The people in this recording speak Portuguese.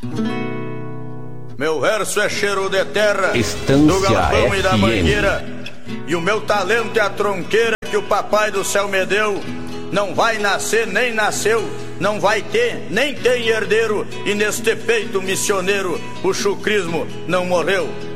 Meu verso é cheiro de terra, Estância do galpão FM. e da mangueira. E o meu talento é a tronqueira que o papai do céu me deu. Não vai nascer nem nasceu, não vai ter nem tem herdeiro. E neste peito missioneiro o chucrismo não morreu.